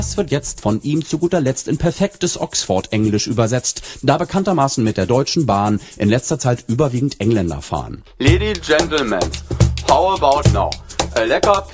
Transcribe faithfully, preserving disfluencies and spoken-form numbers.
Das wird jetzt von ihm zu guter Letzt in perfektes Oxford-Englisch übersetzt, da bekanntermaßen mit der Deutschen Bahn in letzter Zeit überwiegend Engländer fahren. Ladies, Gentlemen, how about now? A lecker